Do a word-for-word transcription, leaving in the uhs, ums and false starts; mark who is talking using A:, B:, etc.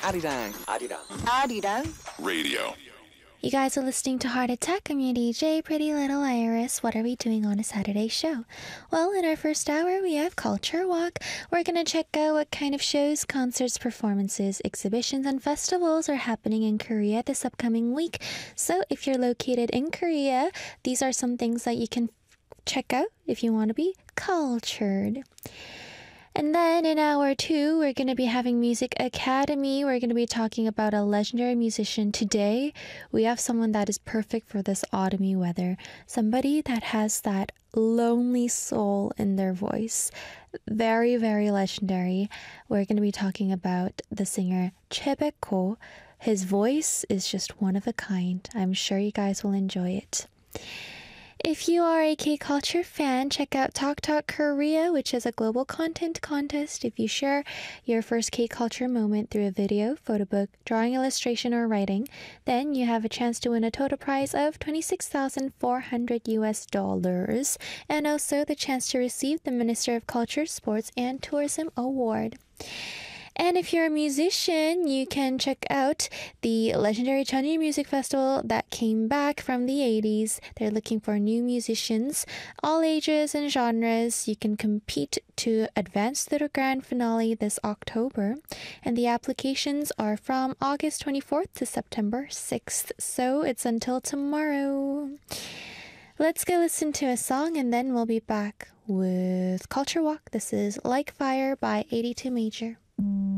A: 아리랑 아리랑
B: 아리랑
A: radio.
C: You guys are listening to Heart Attack. I'm your D J, Pretty Little Iris. What are we doing on a Saturday show? Well, in our first hour, we have Culture Walk. We're going to check out what kind of shows, concerts, performances, exhibitions, and festivals are happening in Korea this upcoming week. So if you're located in Korea, these are some things that you can check out if you want to be cultured. And then in hour two, we're going to be having Music Academy. We're going to be talking about a legendary musician. Today, we have someone that is perfect for this autumny weather. Somebody that has that lonely soul in their voice. Very, very legendary. We're going to be talking about the singer Chebeko. His voice is just one of a kind. I'm sure you guys will enjoy it. If you are a K-culture fan, check out Talk Talk Korea, which is a global content contest. If you share your first K-culture moment through a video, photo book, drawing, illustration, or writing, then you have a chance to win a total prize of twenty-six thousand four hundred U S dollars, and also the chance to receive the Minister of Culture, Sports, and Tourism Award. And if you're a musician, you can check out the legendary Jeonju Music Festival that came back from the eighties. They're looking for new musicians, all ages and genres. You can compete to advance to the grand finale this October. And the applications are from August twenty-fourth to September sixth. So it's until tomorrow. Let's go listen to a song and then we'll be back with Culture Walk. This is Like Fire by eighty-two Major.